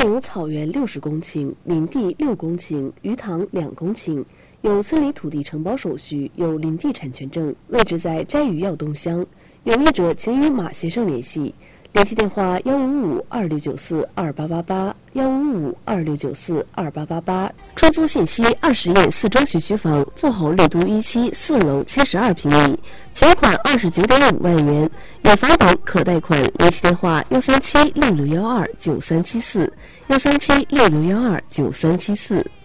有草原60公顷，林地6公顷，鱼塘2公顷，有村里土地承包手续，有林地产权证，位置在摘鱼要东乡。有意者请与马先生联系，联系电话155-2694-2888，155-2694-2888。出租信息：20院4中学区房，富豪绿都一期4楼72平米，全款29.5万元，有房本可贷款。联系电话：13766129374，13766129374。